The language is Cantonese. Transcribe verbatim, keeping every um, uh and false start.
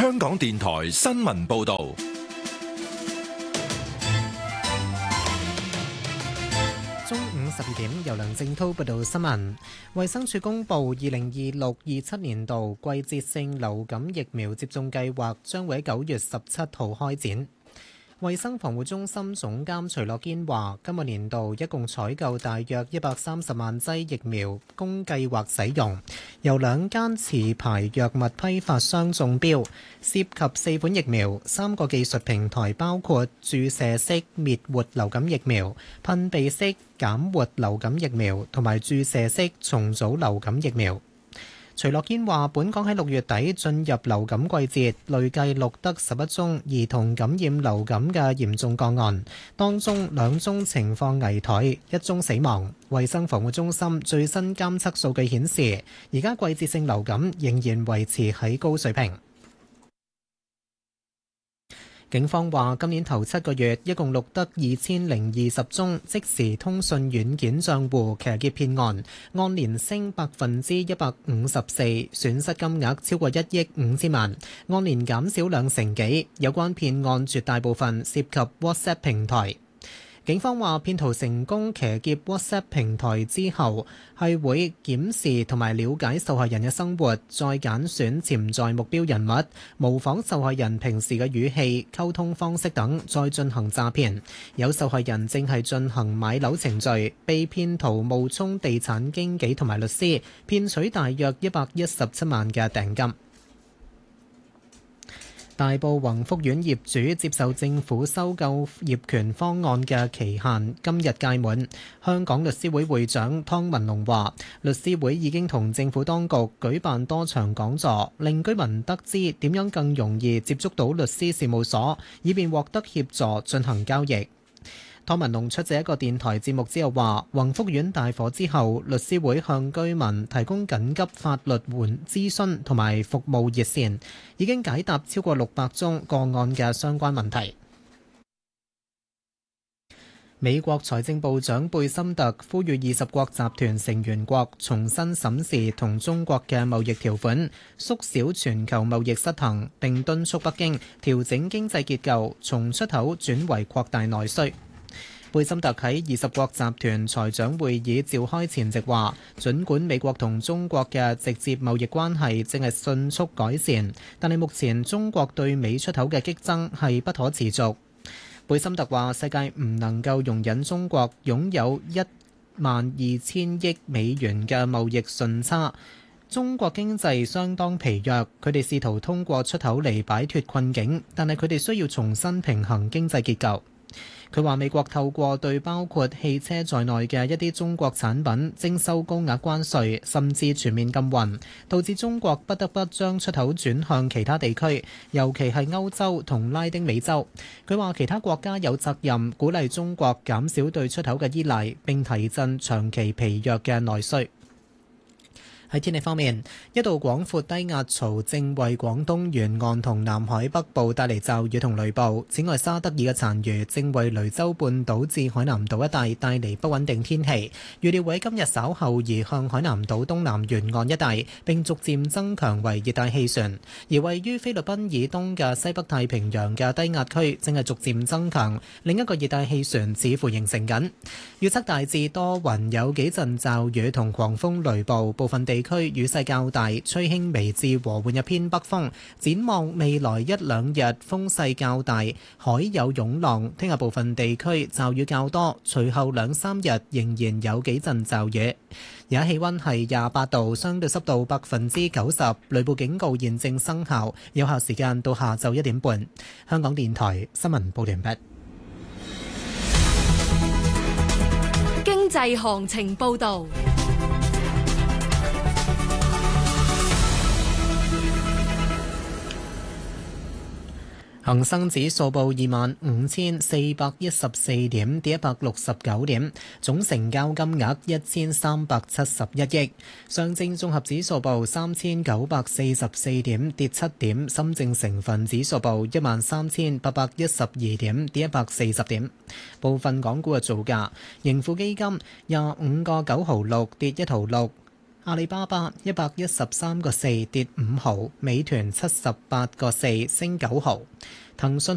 香港電台新聞報道。 中午十二點，由梁正滔報道新聞。衛生署公布，二零二六二七年度季節性流感疫苗接種計劃將會喺九月十七號開展。衛生防護中心總監徐樂堅話，今個年度一共採購大約一百三十萬劑疫苗供計劃使用，由兩間持牌藥物批發商中標，涉及四款疫苗、三個技術平台，包括注射式滅活流感疫苗、噴鼻式減活流感疫苗同埋注射式重組流感疫苗。徐樂堅話，本港喺六月底進入流感季節，累計錄得十一宗兒童感染流感嘅嚴重個案，當中兩宗情況危殆，一宗死亡。衛生防護中心最新監測數據顯示，而家季節性流感仍然維持喺高水平。警方話，今年頭七個月一共錄得二千零二十宗即時通訊軟件帳戶騎劫騙案，按年升百分之一百五十四，損失金額超過一億五千萬，按年減少兩成幾。有關騙案絕大部分涉及 WhatsApp 平台。警方話，騙徒成功騎劫 WhatsApp 平台之後，係會檢視同埋了解受害人嘅生活，再揀選潛在目標人物，模仿受害人平時嘅語氣、溝通方式等，再進行詐騙。有受害人正係進行買樓程序，被騙徒冒充地產經紀同埋律師，騙取大約一百一十七萬嘅訂金。大埔宏福苑業主接受政府收購業權方案嘅期限今日屆滿。香港律師會會長湯文龍話，律師會已經同政府當局舉辦多場講座，令居民得知點樣更容易接觸到律師事務所，以便獲得協助進行交易。湯文龍出席一個電台節目之後話，宏福苑大火之後，律師會向居民提供緊急法律援諮詢同埋服務熱線，已經解答超過六百宗個案嘅相關問題。美國財政部長貝森特呼籲二十國集團成員國重新審視同中國嘅貿易條款，縮小全球貿易失衡，並敦促北京調整經濟結構，從出口轉為擴大內需。貝森特喺二十國集團財長會議召開前夕話，儘管美國同中國嘅直接貿易關係正係迅速改善，但係目前中國對美出口嘅激增係不可持續。貝森特話，世界唔能夠容忍中國擁有一萬二千億美元嘅貿易順差。中國經濟相當疲弱，佢哋試圖通過出口嚟擺脫困境，但係佢哋需要重新平衡經濟結構。佢話美國透過對包括汽車在內嘅一啲中國產品徵收高額關稅，甚至全面禁運，導致中國不得不將出口轉向其他地區，尤其係歐洲同拉丁美洲。佢話其他國家有責任鼓勵中國減少對出口嘅依賴，並提振長期疲弱嘅內需。喺天氣方面，一道廣闊低壓槽正為廣東沿岸同南海北部帶嚟驟雨同雷暴。此外，沙德爾嘅殘餘正為雷州半島至海南島一帶帶嚟不穩定天氣。預料會喺今日稍後移向海南島東南沿岸一帶，並逐漸增強為熱帶氣旋。而位於菲律賓以東嘅西北太平洋嘅低壓區正係逐漸增強，另一個熱帶氣旋似乎形成緊。預測大致多雲，有幾陣驟雨同狂風雷暴，部分地區雨勢較大，吹輕微至和緩一偏北風。展望未來一兩日風勢較大，海有湧浪。聽日部分地區驟雨較多，隨後兩三日仍然有幾陣驟雨。而家氣溫係廿八度，相對濕度百分之九十，雷暴警告現正生效，有效時間到下晝一點半。香港電台新聞報完畢。 經濟行情報道。 恒生指數報二萬五千四百一十四點，跌一百六十九點，總成交金額一千三百七十一億。上證綜合指數報三千九百四十四點，跌七點。深證成分指數報一萬三千八百一十二點，跌一百四十點。部分港股嘅造價，盈富基金廿五個九毫六，跌一毫六。 阿里巴巴一百一十三個四跌五毫，美團七十八個四升九毫，騰訊